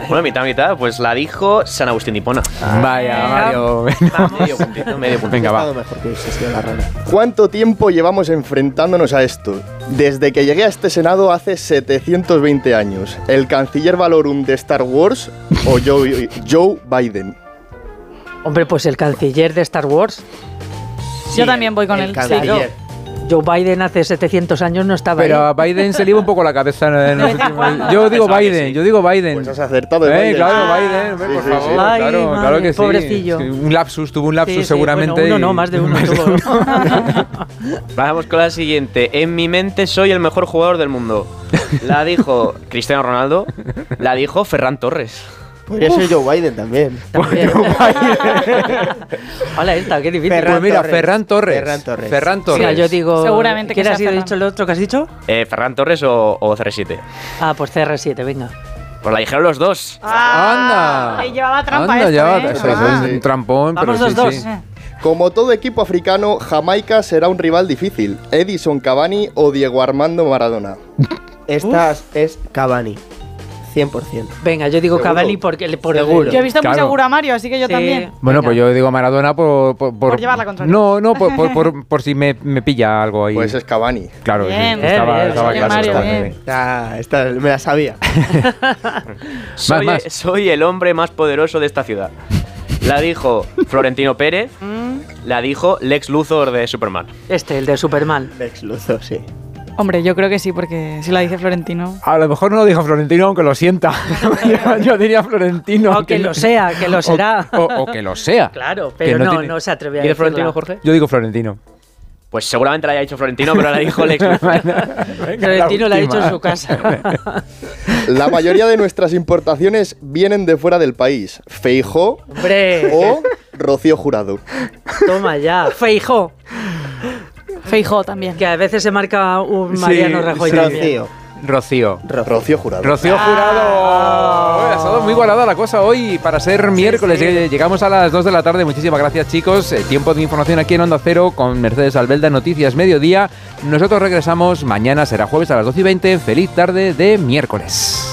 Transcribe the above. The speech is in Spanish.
Bueno, mitad, pues la dijo San Agustín de Hipona. Vaya, Mario. Medio puntito. Venga, va. Mejor que hubiese sido la rana. ¿Cuánto tiempo llevamos enfrentándonos a esto? Desde que llegué a este Senado hace 720 años. ¿El canciller Valorum de Star Wars o Joe Biden? Hombre, pues el canciller de Star Wars. Yo también voy con el canciller. Joe Biden hace 700 años no estaba Pero ahí. a Biden se le iba un poco la cabeza en los últimos... Yo digo Biden, Pues has acertado de Biden. Claro, Biden, hombre, por favor. Ay, claro, madre, claro que sí. pobrecillo. Es que tuvo un lapsus Sí, seguramente. bueno, uno no, más de uno tuvo. Vamos con la siguiente. En mi mente soy el mejor jugador del mundo. La dijo Cristiano Ronaldo. La dijo Ferran Torres. Podría ser Joe Biden también. Hola, esta, qué difícil. Pues mira, Torres. Ferran Torres. Mira, yo digo... Seguramente que ¿Quién ha sea sido Ferran. dicho el otro que has dicho? Ferran Torres o CR7. Ah, pues CR7, venga. Pues la dijeron los dos. ¡Anda! Llevaba trampa Anda, esto, ya, ¿eh? eso es un trampón, Vamos pero sí, 2-2. sí. Como todo equipo africano, Jamaica será un rival difícil. Edison Cavani o Diego Armando Maradona. Esta es Cavani. 100%. Venga, yo digo ¿Seguro? Cavani porque por Seguro. Yo he visto muy Claro. seguro a Mario, así que yo Sí. también. Bueno, Venga. pues yo digo Maradona por llevar la contraria. No, por si me pilla algo ahí. Pues es Cavani. Claro, Bien. sí, estaba Bien, claro. bien, Mario, estaba bien. bien. Esta me la sabía. Más. Soy el hombre más poderoso de esta ciudad. La dijo Florentino Pérez. La dijo Lex Luthor de Superman. el de Superman. Lex Luthor, sí. Hombre, yo creo que sí, porque si la dice Florentino. A lo mejor no lo dijo Florentino, aunque lo sienta. yo diría Florentino. O que lo sea, que lo será. O que lo sea. Claro, Que pero no no, tiene- no se atreve a ¿Y de decirla. Florentino, Jorge? Yo digo Florentino. Pues seguramente la haya dicho Florentino, pero la dijo Lex Luthor. Florentino la ha dicho en su casa. La mayoría de nuestras importaciones vienen de fuera del país. Feijóo Hombre, o Rocío Jurado. toma ya. Feijó, Feijó también. que a veces se marca un Mariano Sí, Rajoy sí. también. Rocío. Rocío. Rocío Jurado. Rocío Jurado. Ha estado muy igualada la cosa hoy para ser miércoles. Llegamos a las 2 de la tarde. Muchísimas gracias, chicos. Tiempo de información aquí en Onda Cero con Mercedes Albelda, Noticias Mediodía. Nosotros regresamos mañana, será jueves a las 12:20. Feliz tarde de miércoles.